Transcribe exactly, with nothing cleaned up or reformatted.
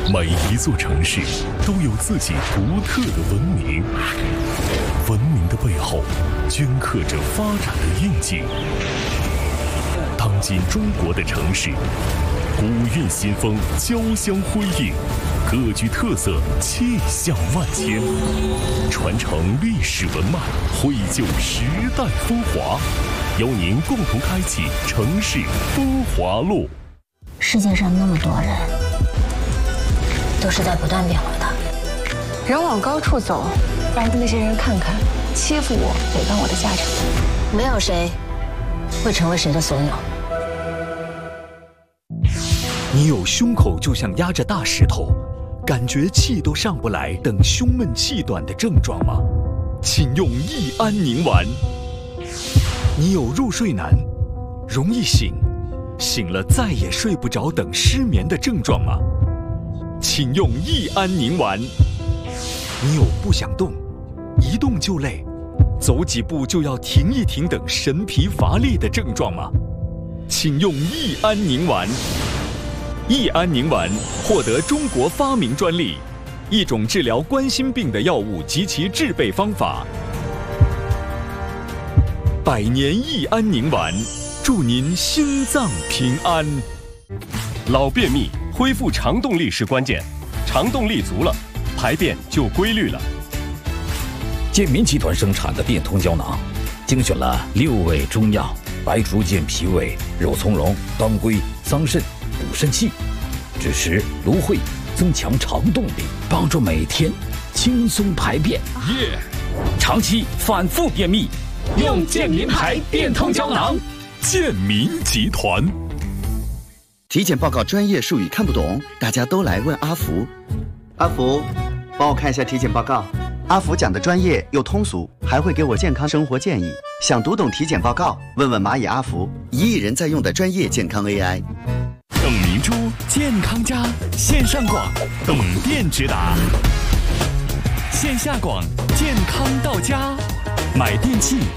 每一座城市都有自己独特的文明，文明的背后镌刻着发展的印记。当今中国的城市，古韵新风交相辉映，各具特色，气象万千，传承历史文脉，绘就时代风华，邀您共同开启城市风华路。 世界上那么多人，都是在不断变化的。 人往高处走，让那些人看看欺负我、诽谤我的下场。 没有谁会成为谁的所有。 你有胸口就像压着大石头，感觉气都上不来等胸闷气短的症状吗？请用益安宁丸。你有入睡难、容易醒、醒了再也睡不着等失眠的症状吗？请用益安宁丸。你有不想动、一动就累、走几步就要停一停等神疲乏力的症状吗？请用益安宁丸。益安宁丸获得中国发明专利，一种治疗冠心病的药物及其制备方法。百年益安宁丸，祝您心脏平安。 老便秘，恢复肠动力是关键，肠动力足了，排便就规律了。 健民集团生产的变通胶囊，精选了六味中药，白术健脾胃、肉苁蓉、当归、桑葚。补肾气，支持芦荟，增强肠动力，帮助每天轻松排便。 耶！ 长期反复便秘，用健民牌变通胶囊。 健民集团。 体检报告专业术语看不懂，大家都来问阿福。阿福，帮我看一下体检报告。阿福讲的专业又通俗，还会给我健康生活建议。想读懂体检报告，问问蚂蚁阿福，一亿人在用的专业健康 A I。 邓明珠健康家线上广，懂电直达；线下广健康到家，买电器